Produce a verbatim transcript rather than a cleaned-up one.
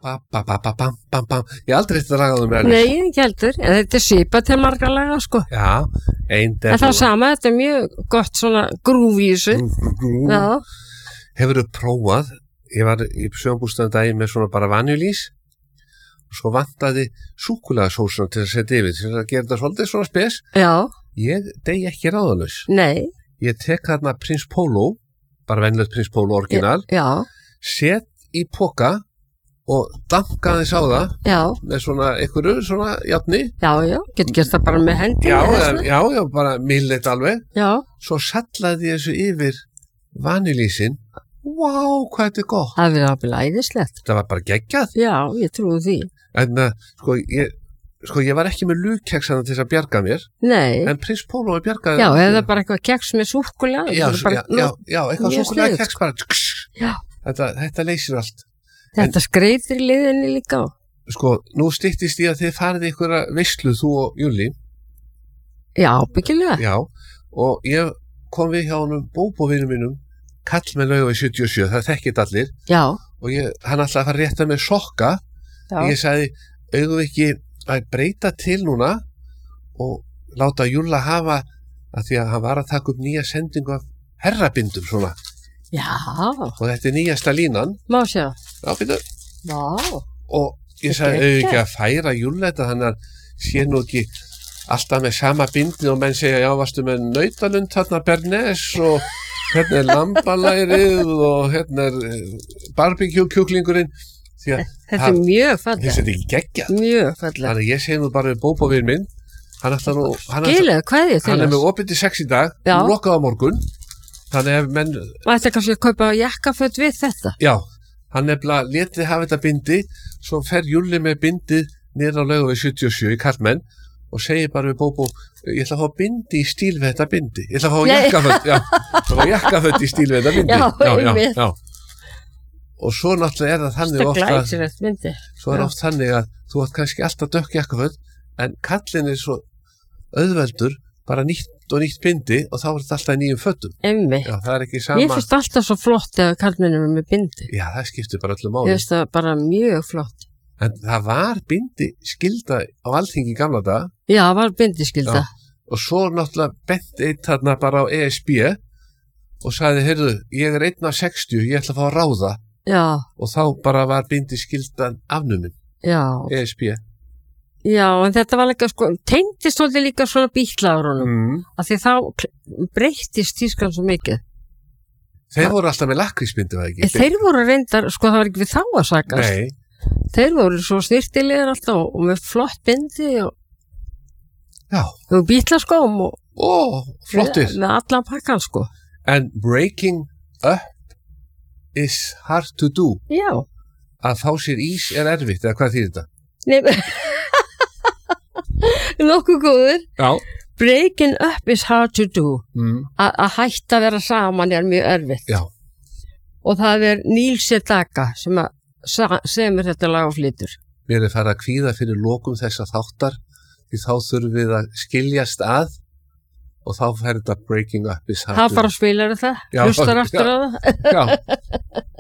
ba, ba, ba, ba, bam, bam, bam. Ég hef aldrei þetta lagað um mér. Nei, ekki heldur, en þetta er svipað til margra laga, sko. Já, ein der. En það sama, þetta er mjög gott svona grúf í þessu. Já. Hefurðu prófað, ég var í sjónbústaðardagi með svona bara vanilís og svo vantaði súkkulaðisósuna til að setja yfir, til að gera þetta svolítið svona spes. Já. Ég degi ekki ráðalaus. Nei. Ég tek þarna Prins Pólo, bara venlegt Prins Pólo orginal, já. Set í poka og danka þess á það já. Með svona einhverju, svona játni. Já, já, getur gert það bara með hendi. Já, já, já, já, bara milleitt alveg. Já. Svo sallaði ég þessu yfir vanilísin. Vá, hvað þetta er gott. Það verður alveg æðislegt. Það var bara geggjað. Já, ég trúi því. En uh, sko, ég, sko, ég var ekki með lúkeksana til þess að bjarga mér. Nei. En Prins Pólo var bjargaði. Já, eða bara eitthvað keks með súkkulaði. Já, bara, já, já, já, eitthvað súkkulaði keks bara. Já. Þetta, þetta leysir allt. Þetta skreitir í liðinni líka á. Sko, nú styttist ég að þið farið ykkur að veislu, þú og Júli. Já, byggilega. Já, og ég kom við hjá honum bóbóvinum mínum, kall með Laugaveg sjötíu og sjö, það þekkit allir. Já. Og ég, hann ætlaði að fara rétta með sokka. Já. Ég sagði, eigum við ekki að breyta til núna og láta Júlla hafa, að því að hann var að taka upp nýja sendingu af herrabindum svona. Já. Og þetta er nýjasta línan. Má sjá. Já, býtu. Já. Og ég sagði, eigum við ekki að færa Júlla þetta, þannig að sé nú ekki alltaf með sama bindi og menn segja, já, varstu með nautalund þarna Bernes og hérna er lambalærið og hérna er barbecue kjúklingurinn. Þetta er mjög fallegt. Þetta er ekki geggjað. Mjög fallegt. Þannig að ég segi nú bara við bóbóvin minn, hann ætla nú, Skiluðu, hvað er til hann er með opið til sex í dag, lokað á morgun, þannig ef menn... Það ætla kannski að kaupa jakkaföt við þetta. Já, hann er bara letið hafa þetta bindi, svo fer Júli með bindið niður á Laugaveg sjötíu og sjö í Karlmenn og segir bara við Bóbó, ég ætla að fá bindi í stíl við þetta bindi. Ég ætla að fá jakkaföt, já, að fá jakkaföt í stíl við þetta bindi. Já, einmitt. Já, já. Og svo náttúrulega er það þannig oft að, svo er oft þannig að þú átt kannski alltaf dökk jakkaföt, en kallin er svo auðveldur, bara nýtt og nýtt bindi og þá er þetta alltaf í nýjum fötum. Einmitt. Já, það er ekki sama. Ég finnst alltaf svo flott ef kallmennum er með bindi. Já, það skiptir bara öllu máli. Ég finnst það bara mjög flott. En það var bindi skylda á Alþingi í gamla daga. Já, það var bindi skylda. Já. Og svo náttúrulega bent eitt þarna bara á E S B og sagði, heyrðu, ég er einn af sextíu, ég ætla að fá að ráða. Já. Og þá bara var bindi skyldan afnumin. Já. E S B. Já, en þetta var líka, sko, tengdist svolítið líka svona bíklaðurunum. Mm. Af því þá breyttist tískan svo mikið. Þeir voru alltaf með lakkrísbindi, var ekki? Þeir voru reyndar, sko, það var ekki við þá að sakast. Nei. Þeir voru svo snirtilegar alltaf og með flott bindi og, og bítlaskóm og Ó, flottir. Með allan pakkan, sko. En breaking up is hard to do. Já. Að fá sér ís er erfitt, eða hvað þýðir þetta? Nei, nokkuð góður. Já. Breaking up is hard to do. Mm. Að hætta að vera saman er mjög erfitt. Já. Og það er Neil Sedaka sem að semur þetta lag og flytur. Við erum farið að kvíða fyrir lokum þessa þáttar því þá þurfum við að skiljast að og þá fer þetta breaking up is hard to do. Það bara spilar það, hlustar aftur á það. Já.